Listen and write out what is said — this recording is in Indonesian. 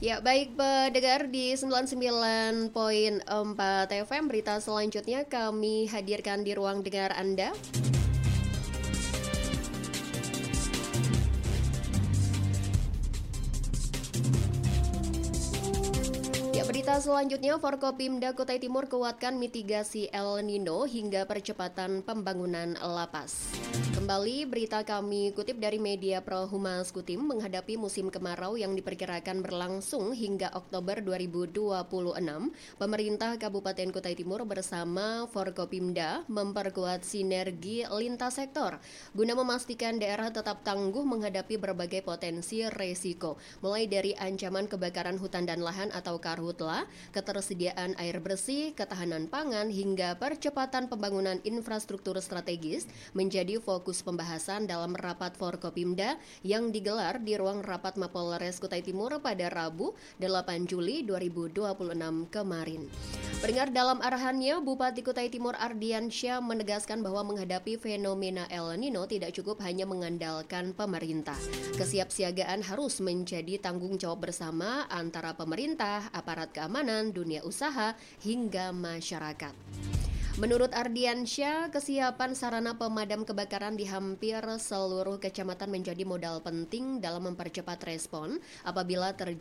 Ya, baik pendengar di 99,4 FM, berita selanjutnya kami hadirkan di ruang dengar Anda. Ya, berita selanjutnya, Forkopimda Kutai Timur kuatkan mitigasi El Nino hingga percepatan pembangunan lapas. Kembali berita kami kutip dari media Pro Humas Kutim, menghadapi musim kemarau yang diperkirakan berlangsung hingga Oktober 2026, pemerintah Kabupaten Kutai Timur bersama Forkopimda memperkuat sinergi lintas sektor guna memastikan daerah tetap tangguh menghadapi berbagai potensi resiko, mulai dari ancaman kebakaran hutan dan lahan atau karhutla, ketersediaan air bersih, ketahanan pangan, hingga percepatan pembangunan infrastruktur strategis menjadi fokus pembahasan dalam rapat Forkopimda yang digelar di ruang rapat Mapolres Kutai Timur pada Rabu 8 Juli 2026 kemarin. Pendengar, dalam arahannya, Bupati Kutai Timur Ardiansyah menegaskan bahwa menghadapi fenomena El Nino tidak cukup hanya mengandalkan pemerintah. Kesiapsiagaan harus menjadi tanggung jawab bersama antara pemerintah, aparat keamanan, dunia usaha, hingga masyarakat. Menurut Ardiansyah, kesiapan sarana pemadam kebakaran di hampir seluruh kecamatan menjadi modal penting dalam mempercepat respon apabila terjadi